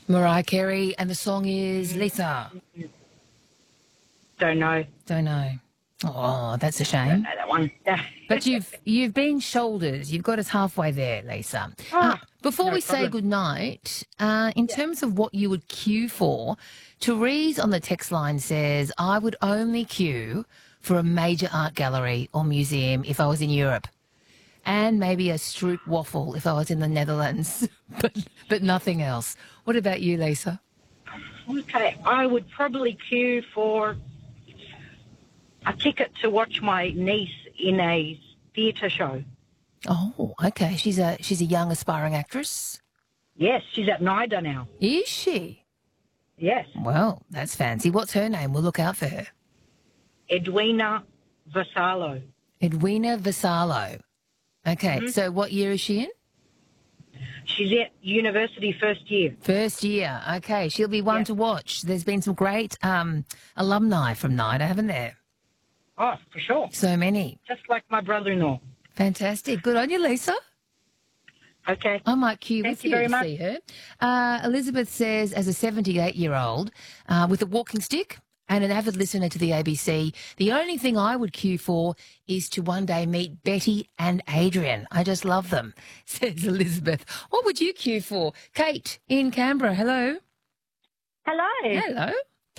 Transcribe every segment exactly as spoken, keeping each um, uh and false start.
Mariah Carey, and the song is Lisa. Don't know. Don't know. Oh, that's a Don't shame. know that one. But you've you've been shoulders. You've got us halfway there, Lisa. Uh, Oh, before no we say problem. good night, uh, in terms of what you would queue for, Therese on the text line says, I would only queue for a major art gallery or museum if I was in Europe, and maybe a Stroop waffle if I was in the Netherlands, but but nothing else. What about you, Lisa? Okay, I would probably queue for a ticket to watch my niece in a theatre show. Oh, okay. She's a she's a young aspiring actress. Yes, she's at NIDA now. Is she? Yes, Well, that's fancy. What's her name? We'll look out for her. Edwina Vassallo. Edwina Vassallo. Okay, so what year is she in? She's at university first year. First year. Okay, she'll be one Yeah. to watch. There's been some great um, alumni from NIDA, haven't there? Oh, for sure. So many. Just like my brother-in-law. Fantastic. Good on you, Lisa. Okay. I might queue Thank with you you very to much. see her. Uh, Elizabeth says, as a seventy-eight-year-old uh, with a walking stick and an avid listener to the A B C, the only thing I would queue for is to one day meet Betty and Adrian. I just love them, says Elizabeth. What would you queue for? Kate in Canberra, hello. Hello. Hello.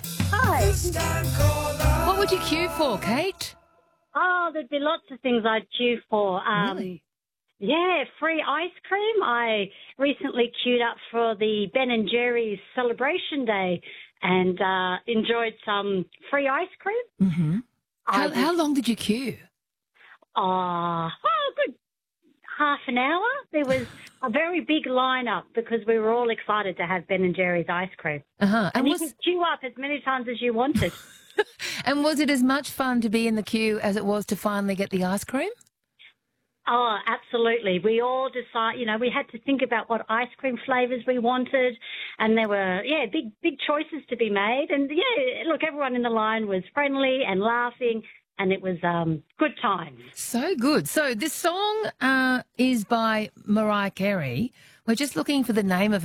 Hi. What would you queue for, Kate? Oh, there'd be lots of things I'd queue for. Um, Really? Yeah, free ice cream. I recently queued up for the Ben and Jerry's Celebration Day and uh, enjoyed some free ice cream. Mm-hmm. I How, was- how long did you queue? Ah, oh, good half an hour. There was a very big lineup because we were all excited to have Ben and Jerry's ice cream. Uh-huh. And And you was, could queue up as many times as you wanted. and was it as much fun to be in the queue as it was to finally get the ice cream? Oh, absolutely. We all decide, you know, we had to think about what ice cream flavours we wanted, and there were, yeah, big, big choices to be made. And, yeah, look, everyone in the line was friendly and laughing, and it was um, good times. So good. So this song uh, is by Mariah Carey. We're just looking for the name of